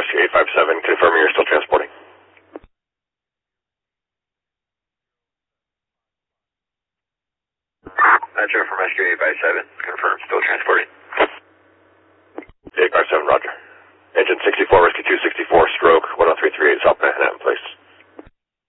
Rescue 857, confirming you're still transporting. Metro from Rescue 857, confirm, still transporting. 857, roger.